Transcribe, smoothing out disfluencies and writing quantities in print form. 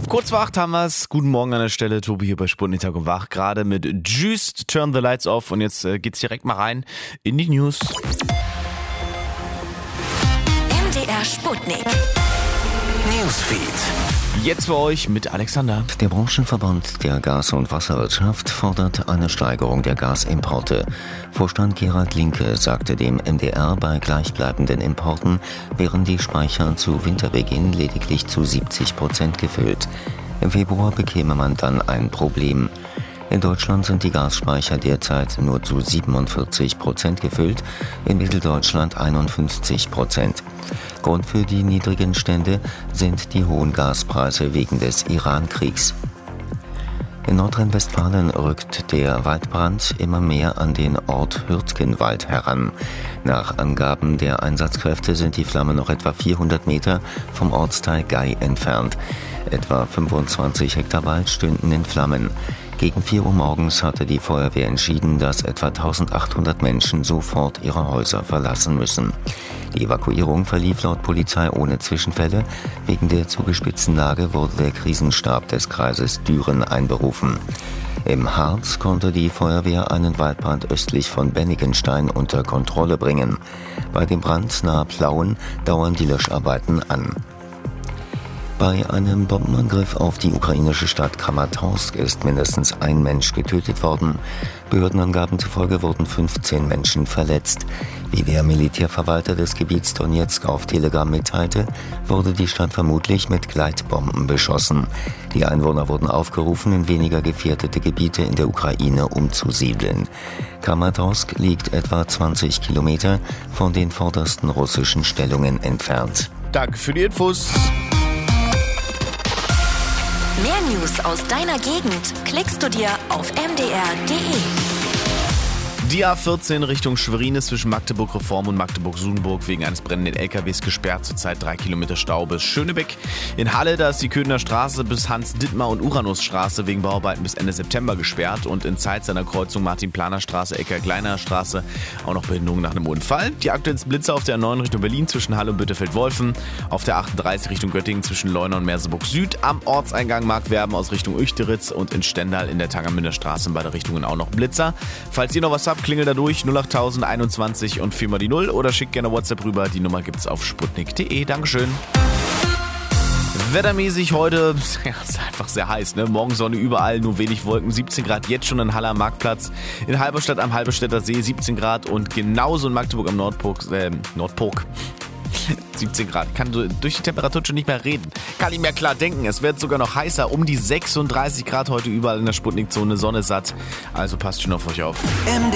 Kurz vor 8 haben wir es. Guten Morgen an der Stelle. Tobi hier bei Sputnik Tag und Wach. Gerade mit Juiced Turn the Lights Off. Und jetzt geht's direkt mal rein in die News. MDR Sputnik Newsfeed. Jetzt für euch mit Alexander. Der Branchenverband der Gas- und Wasserwirtschaft fordert eine Steigerung der Gasimporte. Vorstand Gerald Linke sagte dem MDR, bei gleichbleibenden Importen wären die Speicher zu Winterbeginn lediglich zu 70% gefüllt. Im Februar bekäme man dann ein Problem. In Deutschland sind die Gasspeicher derzeit nur zu 47% gefüllt, in Mitteldeutschland 51%. Grund für die niedrigen Stände sind die hohen Gaspreise wegen des Iran-Kriegs. In Nordrhein-Westfalen rückt der Waldbrand immer mehr an den Ort Hürtgenwald heran. Nach Angaben der Einsatzkräfte sind die Flammen noch etwa 400 Meter vom Ortsteil Gei entfernt. Etwa 25 Hektar Wald stünden in Flammen. Gegen 4 Uhr morgens hatte die Feuerwehr entschieden, dass etwa 1800 Menschen sofort ihre Häuser verlassen müssen. Die Evakuierung verlief laut Polizei ohne Zwischenfälle. Wegen der zugespitzten Lage wurde der Krisenstab des Kreises Düren einberufen. Im Harz konnte die Feuerwehr einen Waldbrand östlich von Bennigenstein unter Kontrolle bringen. Bei dem Brand nahe Plauen dauern die Löscharbeiten an. Bei einem Bombenangriff auf die ukrainische Stadt Kramatorsk ist mindestens ein Mensch getötet worden. Behördenangaben zufolge wurden 15 Menschen verletzt. Wie der Militärverwalter des Gebiets Donetsk auf Telegram mitteilte, wurde die Stadt vermutlich mit Gleitbomben beschossen. Die Einwohner wurden aufgerufen, in weniger gefährdete Gebiete in der Ukraine umzusiedeln. Kramatorsk liegt etwa 20 Kilometer von den vordersten russischen Stellungen entfernt. Danke für die Infos. Mehr News aus deiner Gegend klickst du dir auf mdr.de. Die A14 Richtung Schwerin ist zwischen Magdeburg-Reform und Magdeburg-Sudenburg wegen eines brennenden LKWs gesperrt. Zurzeit 3 Kilometer Stau bis Schönebeck. In Halle, da ist die Köthener Straße bis Hans-Dittmar- und Uranusstraße wegen Bauarbeiten bis Ende September gesperrt. Und in Zeitz seiner Kreuzung Martin-Planer-Straße, Ecker-Kleiner-Straße auch noch Behinderung nach einem Unfall. Die aktuellsten Blitzer auf der A9 Richtung Berlin zwischen Halle und Bütterfeld-Wolfen. Auf der 38 Richtung Göttingen zwischen Leuna und Merseburg Süd. Am Ortseingang Markwerben aus Richtung Uechteritz und in Stendal in der Tangermünder Straße in beide Richtungen auch noch Blitzer. Falls ihr noch was habt, klingelt da durch 08021 und 4 mal die 0 oder schickt gerne WhatsApp rüber. Die Nummer gibt's auf sputnik.de. Dankeschön. Wettermäßig heute, ja, ist einfach sehr heiß, ne? Morgen Sonne überall, nur wenig Wolken, 17 Grad jetzt schon in Halle am Marktplatz, in Halberstadt am Halberstädter See 17 Grad und genauso in Magdeburg am Nordburg 17 Grad. Kann durch die Temperatur schon nicht mehr reden. Kann nicht mehr klar denken. Es wird sogar noch heißer. Um die 36 Grad heute überall in der Sputnik-Zone. Sonne satt. Also passt schon auf euch auf.